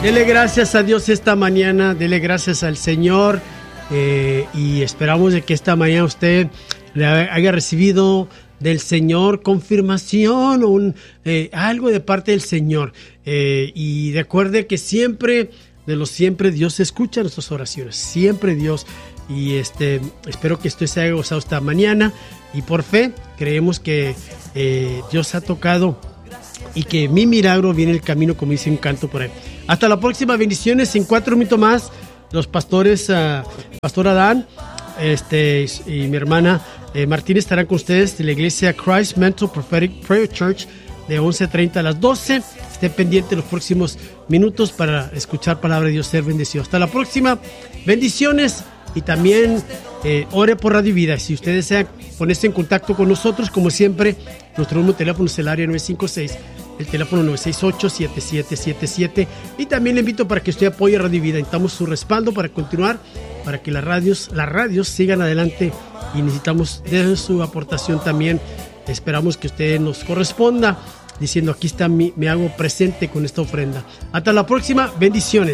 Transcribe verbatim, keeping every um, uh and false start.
Dele gracias a Dios esta mañana, dele gracias al Señor eh, y esperamos de que esta mañana usted haya recibido del Señor confirmación o un, eh, algo de parte del Señor. Eh, y recuerde que siempre, de los siempre, Dios escucha nuestras oraciones, siempre Dios. Y este, espero que usted se haya gozado esta mañana y por fe creemos que eh, Dios ha tocado y que mi milagro viene el camino, como dice un canto por ahí. Hasta la próxima, bendiciones. En cuatro minutos más, los pastores, uh, Pastor Adán este, y mi hermana eh, Martín estarán con ustedes de la iglesia Christ Mental Prophetic Prayer Church de once treinta a las doce. Esté pendiente los próximos minutos para escuchar palabra de Dios, ser bendecido. Hasta la próxima, bendiciones. Y también eh, ore por Radio Vida. Si usted desea ponerse en contacto con nosotros, como siempre, nuestro número de teléfono es el área nueve cinco seis, el teléfono nueve seis ocho, siete siete siete siete. Y también le invito para que usted apoye Radio Vida. Necesitamos su respaldo para continuar, para que las radios, las radios sigan adelante y necesitamos de su aportación también. Esperamos que usted nos corresponda diciendo: aquí está, mi, me hago presente con esta ofrenda. Hasta la próxima, bendiciones.